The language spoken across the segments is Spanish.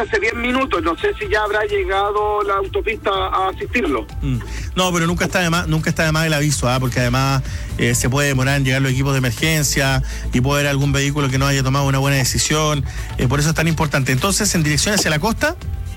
hace 10 minutos, no sé si ya habrá llegado la autopista a asistirlo. No, pero nunca está de más el aviso, porque además se puede demorar en llegar los equipos de emergencia y puede haber algún vehículo que no haya tomado una buena decisión, por eso es tan importante. Entonces, en dirección hacia la costa.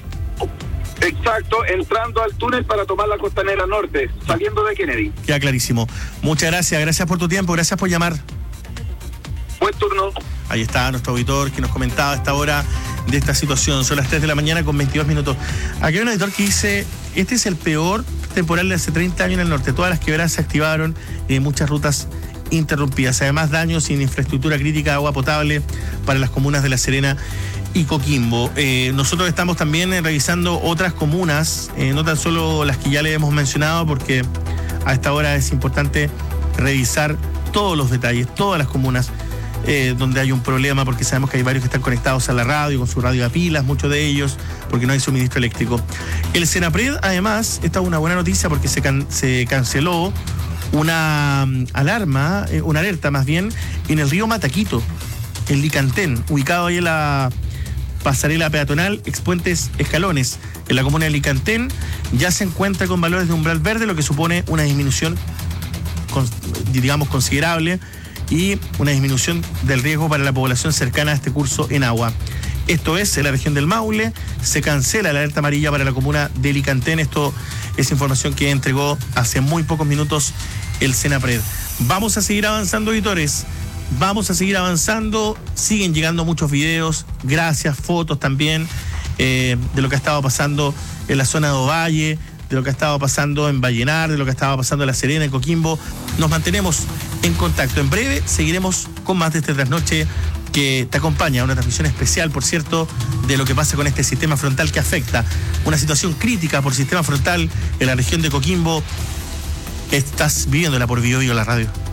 Exacto, entrando al túnel para tomar la Costanera Norte, saliendo de Kennedy. Queda clarísimo. Muchas gracias por tu tiempo, gracias por llamar. Buen turno. Ahí está nuestro auditor que nos comentaba a esta hora de esta situación. Son las 3 de la mañana con 22 minutos. Aquí hay un auditor que dice, este es el peor temporal de hace 30 años en el norte. Todas las quebradas se activaron y muchas rutas interrumpidas. Además, daños en infraestructura crítica de agua potable para las comunas de La Serena y Coquimbo. Nosotros estamos también revisando otras comunas, no tan solo las que ya le hemos mencionado, porque a esta hora es importante revisar todos los detalles, todas las comunas donde hay un problema, porque sabemos que hay varios que están conectados a la radio, con su radio a pilas, muchos de ellos, porque no hay suministro eléctrico. El Senapred, además, esta es una buena noticia porque se canceló una alerta más bien, en el río Mataquito, en Licantén, ubicado ahí en la pasarela peatonal Expuentes Escalones, en la comuna de Licantén. Ya se encuentra con valores de umbral verde, lo que supone una disminución, digamos, considerable, y una disminución del riesgo para la población cercana a este curso en agua. Esto es, en la región del Maule, se cancela la alerta amarilla para la comuna de Licantén. Esto es información que entregó hace muy pocos minutos el Senapred. Vamos a seguir avanzando, auditores. Vamos a seguir avanzando. Siguen llegando muchos videos, gracias, fotos también, de lo que ha estado pasando en la zona de Ovalle, de lo que ha estado pasando en Vallenar, de lo que ha estado pasando en La Serena, en Coquimbo. Nos mantenemos en contacto. En breve seguiremos con más de este Trasnoche que te acompaña, una transmisión especial, por cierto, de lo que pasa con este sistema frontal que afecta. Una situación crítica por sistema frontal en la región de Coquimbo. Estás viviéndola por Bio Bio, la radio.